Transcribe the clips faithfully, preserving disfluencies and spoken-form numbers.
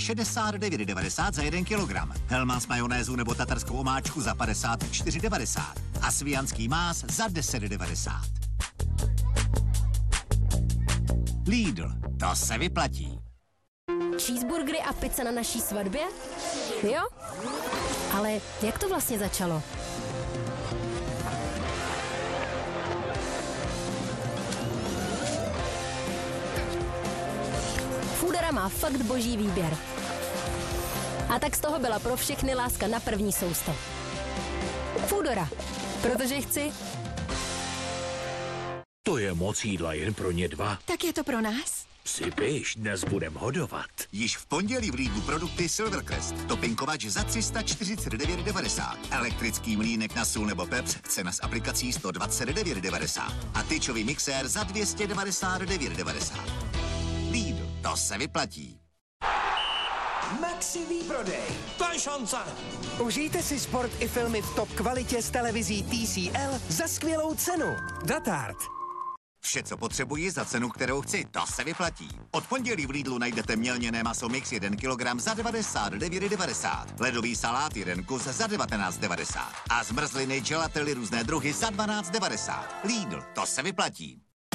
šedesát devět devadesát za jeden kilogram. Hellmann's majonézu nebo tatarskou omáčku za padesát čtyři devadesát. A svijanský más za deset devadesát. Lidl, to se vyplatí. Cheeseburgery a pizza na naší svatbě? Jo? Ale jak to vlastně začalo? Foodora má fakt boží výběr. A tak z toho byla pro všechny láska na první sousto. Foodora, protože chci. To je moc jídla jen pro ně dva. Tak je to pro nás? Sypiš, dnes budem hodovat. Již v pondělí v Lidlu produkty Silvercrest. Topinkovač za tři sta čtyřicet devět devadesát. Elektrický mlýnek na sůl nebo pepř, cena s aplikací sto dvacet devět devadesát. A tyčový mixér za dvě stě devadesát devět devadesát. Lidl, to se vyplatí. Maxi výprodej. To je šance. Užijte si sport i filmy v top kvalitě s televizí T C L za skvělou cenu. Datard. Vše, co potřebuji za cenu, kterou chci, to se vyplatí. Od pondělí v Lidlu najdete mělněné maso mix jeden kilogram za devadesát devět devadesát. Ledový salát jeden kus za devatenáct devadesát. A zmrzliny gelately různé druhy za dvanáct devadesát. Lidl, to se vyplatí.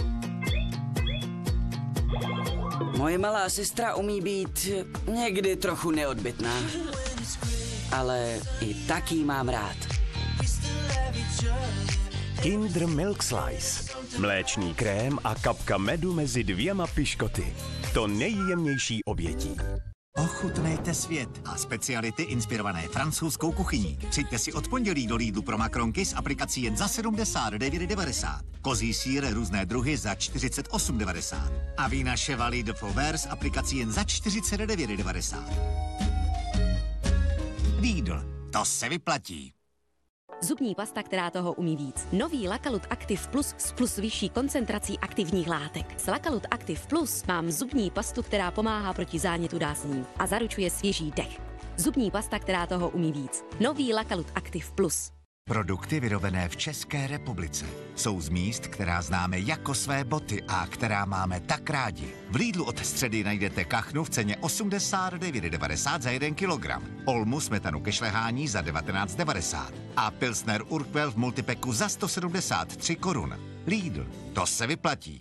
Moje malá sestra umí být někdy trochu neodbytná. Ale i tak jí mám rád. Kinder Milk Slice. Mléčný krém a kapka medu mezi dvěma piškoty. To nejjemnější obětí. Ochutnejte svět a speciality inspirované francouzskou kuchyní. Přijďte si od pondělí do Lidlu pro makronky s aplikací jen za sedmdesát devět devadesát. Kozí sýr různé druhy za čtyřicet osm devadesát. A vína Chevalier de Fauvert s aplikací jen za čtyřicet devět devadesát. Lidl, to se vyplatí. Zubní pasta, která toho umí víc. Nový Lakalut Active Plus s plus vyšší koncentrací aktivních látek. S Lakalut Active Plus mám zubní pastu, která pomáhá proti zánětu dásní a zaručuje svěží dech. Zubní pasta, která toho umí víc. Nový Lakalut Active Plus. Produkty vyrobené v České republice jsou z míst, která známe jako své boty a která máme tak rádi. V Lidlu od středy najdete kachnu v ceně osmdesát devět devadesát za jeden kilogram, Olmu smetanu ke šlehání za devatenáct devadesát a Pilsner Urquell v multipeku za sto sedmdesát tři korun. Lidl, to se vyplatí.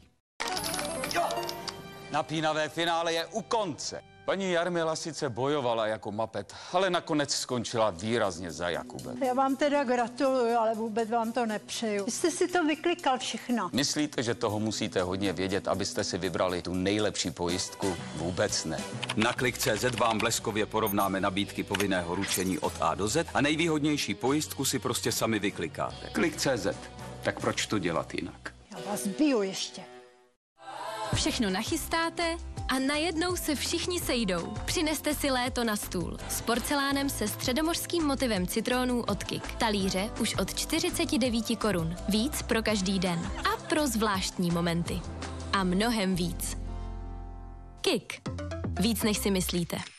Napínavé finále je u konce. Paní Jarmila sice bojovala jako mapet, ale nakonec skončila výrazně za Jakubem. Já vám teda gratuluju, ale vůbec vám to nepřeju. Vy jste si to vyklikal všechno. Myslíte, že toho musíte hodně vědět, abyste si vybrali tu nejlepší pojistku? Vůbec ne. Na klik tečka cé zet vám bleskově porovnáme nabídky povinného ručení od A do Z a nejvýhodnější pojistku si prostě sami vyklikáte. klik tečka cé zet. Tak proč to dělat jinak? Já vás biju ještě. Všechno nachystáte a najednou se všichni sejdou. Přineste si léto na stůl. S porcelánem se středomořským motivem citrónů od Kik. Talíře už od čtyřicet devět korun. Víc pro každý den. A pro zvláštní momenty. A mnohem víc. Kik. Víc než si myslíte.